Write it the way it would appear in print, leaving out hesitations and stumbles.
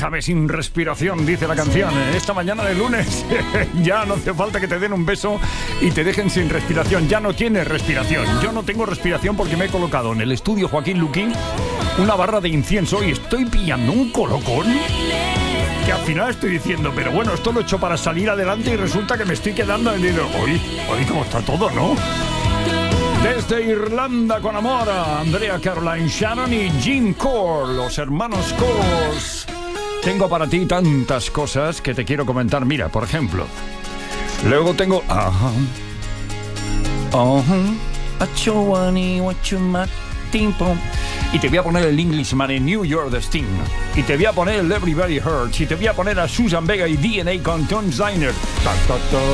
Déjame sin respiración, dice la canción. Esta mañana de lunes ya no hace falta que te den un beso y te dejen sin respiración. Ya no tienes respiración. Yo no tengo respiración porque me he colocado en el estudio Joaquín Luquín una barra de incienso y estoy pillando un colocón que al final estoy diciendo, pero bueno, esto lo he hecho para salir adelante y resulta que me estoy quedando y digo, hoy cómo está todo, ¿no? Desde Irlanda con amor a Andrea Caroline Shannon y Jim Core, los hermanos Coors. Tengo para ti tantas cosas que te quiero comentar. Mira, por ejemplo, luego tengo y te voy a poner el Englishman en New York de Sting. Y te voy a poner el Everybody Hurts. Y te voy a poner a Susan Vega y DNA con Tom Ziner.